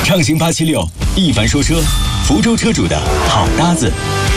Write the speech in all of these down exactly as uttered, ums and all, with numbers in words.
畅行八七六，一凡说车，福州车主的好搭子。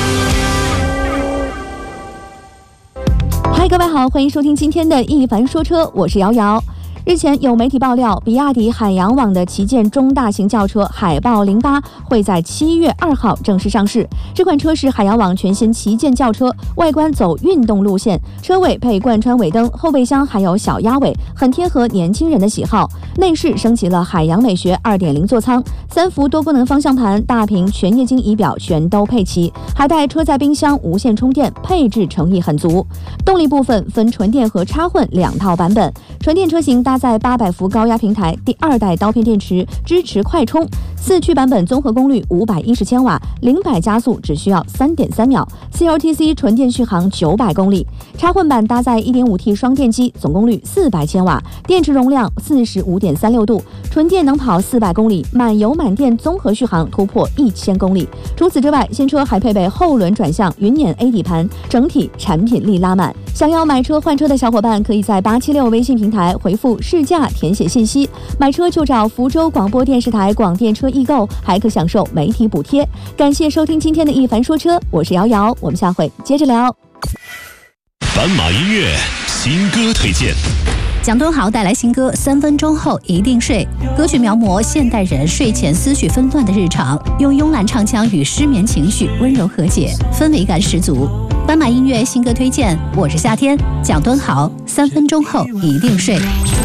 嗨，各位好，欢迎收听今天的一凡说车，我是瑶瑶。日前有媒体爆料，比亚迪海洋网的旗舰中大型轿车海豹零八会在七月二号正式上市。这款车是海洋网全新旗舰轿车，外观走运动路线，车尾配贯穿尾灯，后备箱还有小鸭尾，很贴合年轻人的喜好。内饰升级了海洋美学 二点零 座舱，三幅多功能方向盘，大屏全液晶仪表全都配齐，还带车载冰箱、无线充电，配置诚意很足。动力部分分纯电和插混两套版本，纯电车型搭载八百伏高压平台，第二代刀片电池，支持快充。四驱版本综合功率五百一十千瓦，零百加速只需要 三点三秒 ，C L T C 纯电续航九百公里。插混版搭载 一点五 T 双电机，总功率四百千瓦，电池容量 四十五点三六度，纯电能跑四百公里，满油满电综合续航突破一千公里。除此之外，新车还配备后轮转向云辇 A 底盘，整体产品力拉满。想要买车换车的小伙伴，可以在八七六微信平台回复试驾填写信息，买车就找福州广播电视台广电车易购，还可享受媒体补贴。感谢收听今天的一凡说车，我是瑶瑶，我们下回接着聊。 斑马音乐新歌推荐。 蒋敦豪带来新歌《三分钟后一定睡》，歌曲描摹现代人睡前思绪纷乱的日常，用慵懒唱腔与失眠情绪温柔和解，氛围感十足。斑马音乐新歌推荐，我是夏天，蒋敦豪《三分钟后一定睡》。